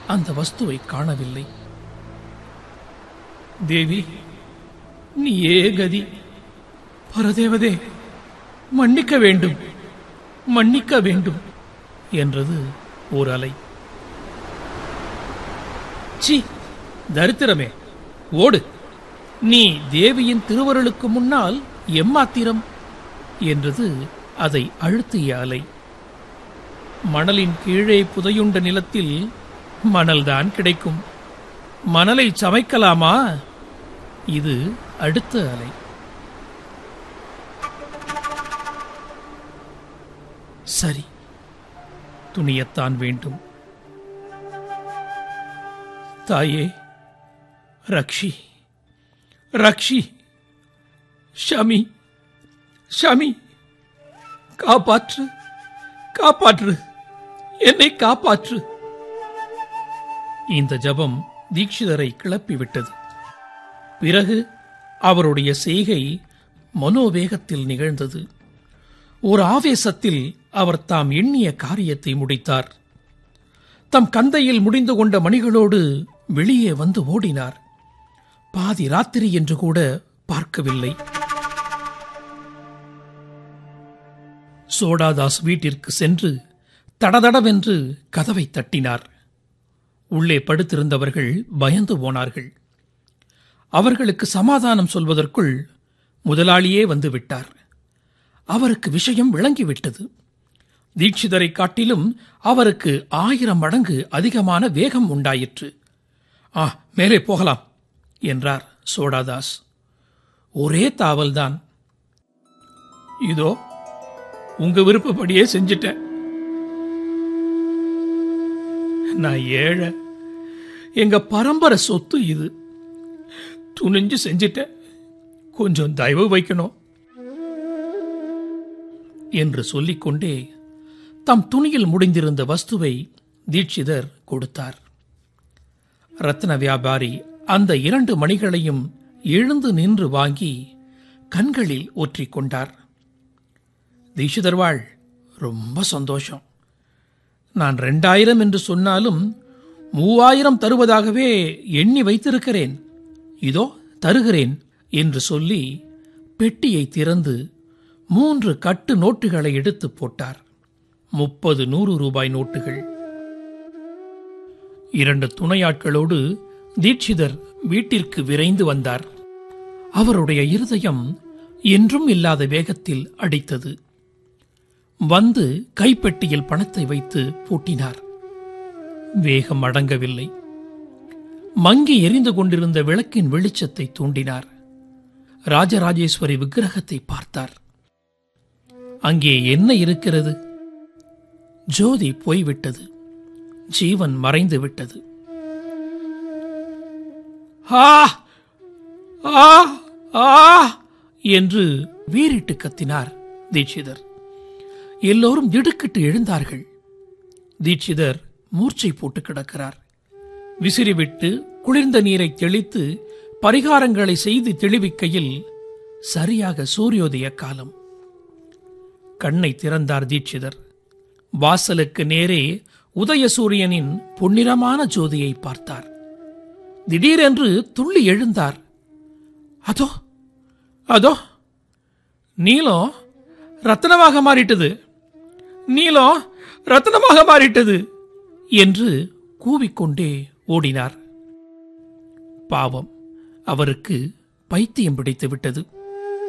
அந்த வஸ்துவை காணவில்லை. தேவி, நீயே கதி. பரதேவதே, மன்னிக்க வேண்டும், மன்னிக்க வேண்டும் என்றது ஓர் அலை. சி, தரித்திரமே, ஓடு. நீ தேவியின் திருவருளுக்கு முன்னால் எம்மாத்திரம் என்றது அதை அழுத்திய அலை. மணலின் கீழே புதையுண்ட நிலத்தில் மணல்தான் கிடைக்கும். மணலை சமைக்கலாமா? இது அடுத்த அலை. சரி, துணியத்தான் வேண்டும். தாயே, ரக்ஷி, ரக்ஷி, ஷமி, ஷமி, காப்பாற்று, காப்பாற்று, என்னை காப்பாற்று. இந்த ஜபம் தீட்சிதரை கிளப்பிவிட்டது. பிறகு அவருடைய செய்கை மனோவேகத்தில் நிகழ்ந்தது. ஒரு ஆவேசத்தில் அவர் தாம் எண்ணிய காரியத்தை முடித்தார். தம் கந்தையில் முடிந்து கொண்ட மணிகளோடு வெளியே வந்து ஓடினார். பாதி ராத்திரி என்று கூட பார்க்கவில்லை. சோடாதாஸ் வீட்டிற்கு சென்று தடதடவென்று கதவை தட்டினார். உள்ளே படுத்திருந்தவர்கள் பயந்து போனார்கள். அவர்களுக்கு சமாதானம் சொல்வதற்குள் முதலாளியே வந்துவிட்டார். அவருக்கு விஷயம் விளங்கிவிட்டது. தீட்சிதரை காட்டிலும் அவருக்கு 1000 மடங்கு அதிகமான வேகம் உண்டாயிற்று. மேலே போகலாம் என்றார் சோடாதாஸ். ஒரே தாவல்தான். இதோ உங்க விருப்பப்படியே செஞ்சிட்டேன். நான் ஏழை, எங்க பரம்பரை சொத்து இது. துணிஞ்சு செஞ்சிட்டேன், கொஞ்சம் தயவு வைக்கணும் என்று சொல்லிக்கொண்டே தம் துணியில் முடிந்திருந்த வஸ்துவை தீட்சிதர் கொடுத்தார். ரத்ன வியாபாரி அந்த 2 மணிகளையும் எழுந்து நின்று வாங்கி கண்களில் ஒற்றிக்கொண்டார். தீட்சிதர்வாள், ரொம்ப சந்தோஷம். நான் 2000 என்று சொன்னாலும் 3000 தருவதாகவே எண்ணி வைத்திருக்கிறேன். இதோ தருகிறேன் என்று சொல்லி பெட்டியை திறந்து 3 கட்டு நோட்டுகளை எடுத்து போட்டார். 30 100 ரூபாய் நோட்டுகள். 2 துணையாட்களோடு தீட்சிதர் வீட்டிற்கு விரைந்து வந்தார். அவருடைய இருதயம் என்றும் இல்லாத வேகத்தில் அடித்தது. வந்து கைப்பெட்டியில் பணத்தை வைத்து பூட்டினார். வேகம் அடங்கவில்லை. மங்கி எரிந்து கொண்டிருந்த விளக்கின் வெளிச்சத்தை தூண்டினார். ராஜராஜேஸ்வரி விக்கிரகத்தை பார்த்தார். அங்கே என்ன இருக்கிறது? ஜோதி போய்விட்டது. ஜீவன் மறைந்து விட்டது. ஆ ஆ ஆ என்று வீறிட்டு கத்தினார் தீட்சிதர். எல்லோரும் திடுக்கிட்டு எழுந்தார்கள். தீட்சிதர் மூர்ச்சை போட்டு கிடக்கிறார். விசிறிவிட்டு குளிர்ந்த நீரை தெளித்து பரிகாரங்களை செய்து தெளிவிக்கையில் சரியாக சூரியோதய காலம். கண்ணை திறந்தார் தீட்சிதர். வாசலுக்கு நேரே உதயசூரியனின் பொன்னிறமான ஜோதியை பார்த்தார். திடீரென்று துள்ளி எழுந்தார். அதோ அதோ, நீலம் ரத்தனமாக மாறிட்டது, நீலம் ரத்தனமாக மாறிட்டது என்று கூவிக்கொண்டே ஓடினார். பாவம், அவருக்கு பைத்தியம் பிடித்து விட்டது.